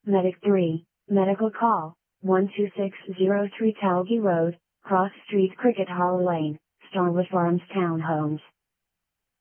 Medic 3, medical call, 12603 Talgi Road, Cross Street, Cricket Hall Lane, Starwood Farms Townhomes.